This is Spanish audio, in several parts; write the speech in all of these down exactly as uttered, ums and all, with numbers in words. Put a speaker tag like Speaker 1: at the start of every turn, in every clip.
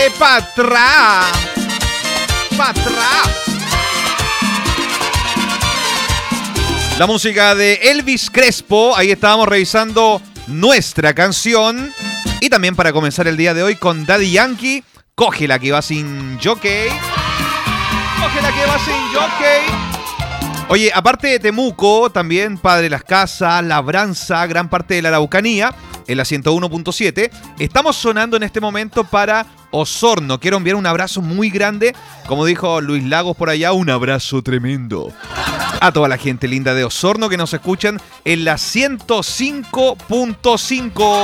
Speaker 1: Dale pa' atrás. Pa' atrás. La música de Elvis Crespo. Ahí estábamos revisando nuestra canción. Y también para comenzar el día de hoy con Daddy Yankee. Coge la que va sin jockey. Coge la que va sin jockey. Oye, aparte de Temuco, también Padre Las Casas, Labranza, gran parte de la Araucanía, en la ciento uno punto siete. Estamos sonando en este momento para Osorno. Quiero enviar un abrazo muy grande. Como dijo Luis Lagos por allá, un abrazo tremendo a toda la gente linda de Osorno que nos escuchan en la ciento cinco punto cinco.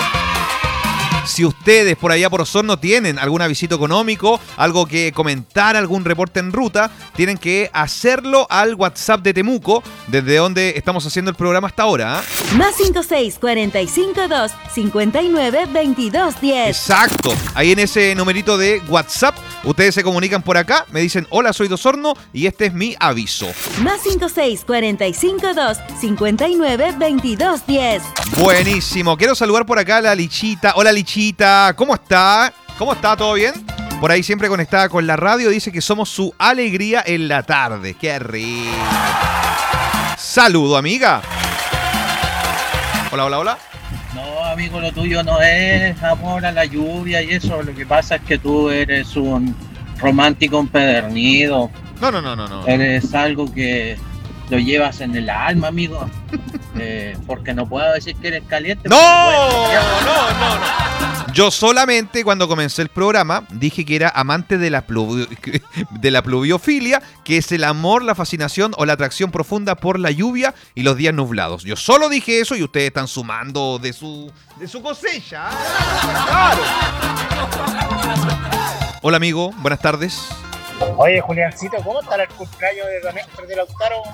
Speaker 1: Si ustedes por allá por Osorno tienen algún avisito económico, algo que comentar, algún reporte en ruta, tienen que hacerlo al WhatsApp de Temuco, desde donde estamos haciendo el programa hasta ahora. ¿eh?
Speaker 2: Más cinco seis cuatro cinco dos cinco nueve veintidós diez.
Speaker 1: Exacto. Ahí en ese numerito de WhatsApp, ustedes se comunican por acá, me dicen, hola, soy de Osorno y este es mi aviso.
Speaker 2: Más cinco seis cuatro cinco dos cinco nueve veintidós diez.
Speaker 1: Buenísimo. Quiero saludar por acá a la Lichita. Hola, Lichita. ¿Cómo está? ¿Cómo está? ¿Todo bien? Por ahí siempre conectada con la radio. Dice que somos su alegría en la tarde. ¡Qué rico! Saludo, amiga. Hola, hola, hola.
Speaker 3: No, amigo, lo tuyo no es amor a la lluvia y eso. Lo que pasa es que tú eres un romántico empedernido.
Speaker 1: No, no, no, no, no.
Speaker 3: Eres algo que lo llevas en el alma, amigo. Eh, porque no puedo decir que eres caliente.
Speaker 1: ¡No!
Speaker 3: Bueno,
Speaker 1: No, no, no. Yo solamente cuando comencé el programa dije que era amante de la, pluvi- de la pluviofilia, que es el amor, la fascinación o la atracción profunda por la lluvia y los días nublados. Yo solo dije eso y ustedes están sumando de su, de su cosecha. ¡Claro! Hola, amigo. Buenas tardes.
Speaker 4: Oye, Juliancito, ¿cómo estará el cumpleaños de Don Héctor de Lautaro?